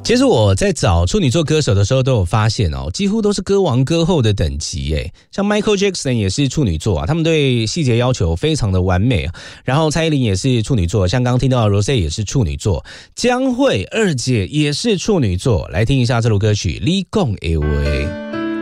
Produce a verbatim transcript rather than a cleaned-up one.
其实我在找处女座歌手的时候都有发现哦，几乎都是歌王歌后的等级耶。像 Michael Jackson 也是处女座啊，他们对细节要求非常的完美啊。然后蔡依林也是处女座，像刚刚听到的 Rosé 也是处女座，江蕙二姐也是处女座。来听一下这首歌曲《你讲的话》。